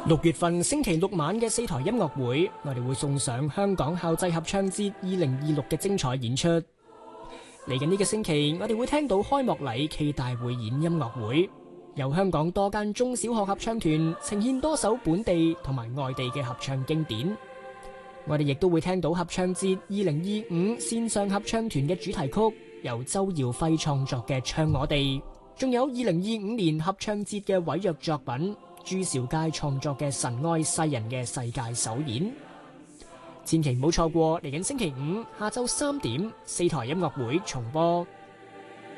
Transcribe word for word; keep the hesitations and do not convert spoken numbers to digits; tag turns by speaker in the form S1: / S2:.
S1: 六月份星期六晚嘅四台音樂會，我哋會送上香港校際合唱節二零二六嘅精彩演出。嚟緊呢個星期，我哋會聽到開幕禮暨大匯演音樂會，由香港多間中小學合唱團呈現多首本地同埋外地嘅合唱經典。我哋亦都會聽到合唱節二零二五線上合唱團嘅主題曲，由周耀輝創作嘅《唱我哋》，仲有二零二五年合唱節嘅委約作品朱兆佳創作嘅《神愛世人》嘅世界首演。千祈唔好錯過嚟緊星期五下晝三點四台音樂會重播。